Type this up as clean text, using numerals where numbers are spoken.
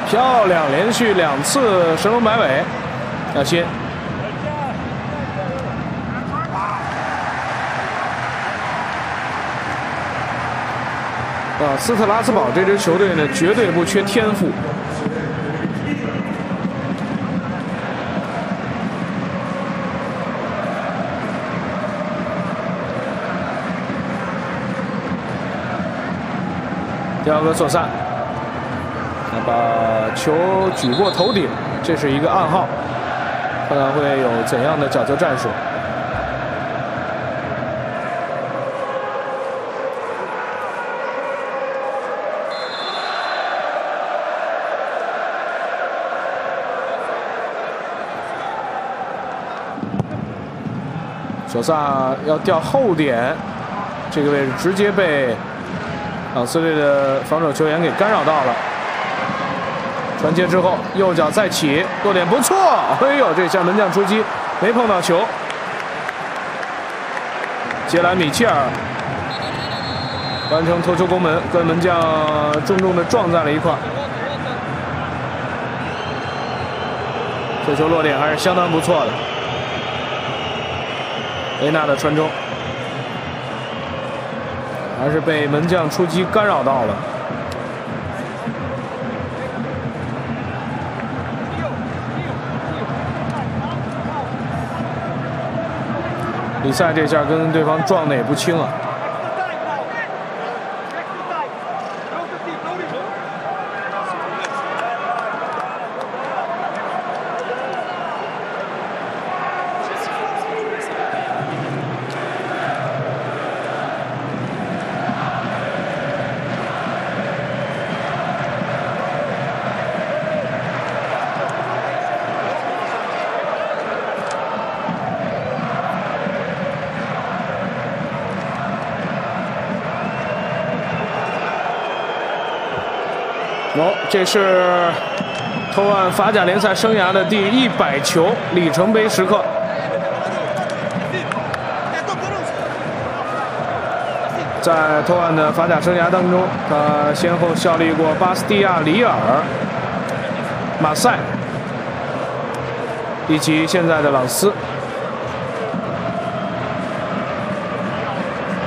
漂亮，连续2次神龙摆尾，小心。斯特拉斯堡这支球队呢，绝对不缺天赋。迪奥戈索萨，把球举过头顶，这是一个暗号，看看会有怎样的角球战术。索萨要吊后点，这个位置直接被朗斯队的防守球员给干扰到了。传接之后，右脚再起，落点不错。哎呦，这下门将出击，没碰到球。杰兰米切尔完成头球攻门，跟门将重重的撞在了一块。这球落点还是相当不错的。雷纳的传中，还是被门将出击干扰到了。比赛这下跟对方撞的也不轻啊。这是偷按法甲联赛生涯的第100球里程碑时刻。在偷按的法甲生涯当中，他先后效力过巴斯蒂亚、里尔、马赛以及现在的朗斯。